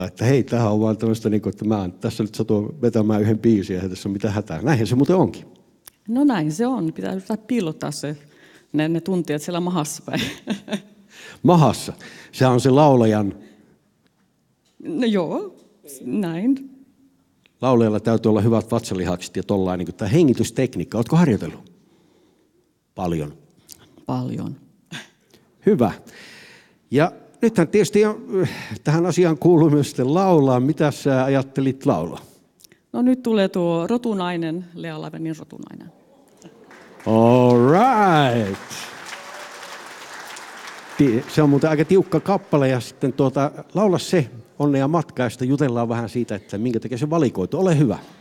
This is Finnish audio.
Että hei, tämähän on vaan tämmöistä, niin kuin, että mä tässä nyt satun vetämään yhden biisin ja tässä on mitään hätää. Näinhän se muuten onkin. No näin se on. Pitää yrittää piilottaa ne tunteet siellä mahassa päin. Mahassa. Se on se laulajan. No joo, näin. Laulajalla täytyy olla hyvät vatsalihakset ja tollain niin tämä hengitystekniikka. Oletko harjoitellut? Paljon. Paljon. Hyvä. Ja nythän tietysti tähän asiaan kuuluu myös sitten laulaa. Mitä sä ajattelit laulaa? No nyt tulee tuo Rotunainen, Lea Lavenin Rotunainen. All right. Se on muuten aika tiukka kappale ja sitten laula se Onnea matkaa ja sitten jutellaan vähän siitä, että minkä takia se valikoitu. Ole hyvä.